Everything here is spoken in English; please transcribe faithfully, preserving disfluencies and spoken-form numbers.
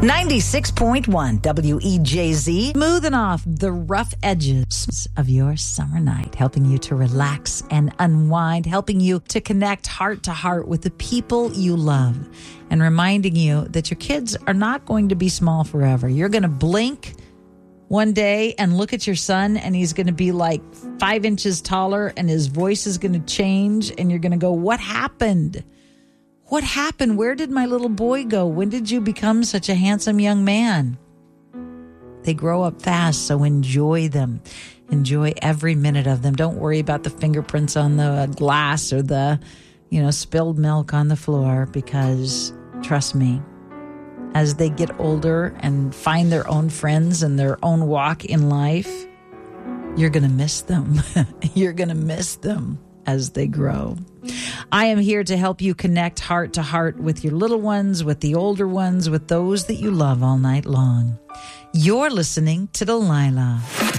ninety-six point one W E J Z, smoothing off the rough edges of your summer night, helping you to relax and unwind, helping you to connect heart to heart with the people you love, and reminding you that your kids are not going to be small forever. You're going to blink one day and look at your son, and he's going to be like five inches taller, and his voice is going to change, and you're going to go, what happened? What happened? Where did my little boy go? When did you become such a handsome young man? They grow up fast, so enjoy them. Enjoy every minute of them. Don't worry about the fingerprints on the glass or the, you know, spilled milk on the floor, because trust me, as they get older and find their own friends and their own walk in life, you're going to miss them. You're going to miss them as they grow. I am here to help you connect heart to heart with your little ones, with the older ones, with those that you love all night long. You're listening to Delilah.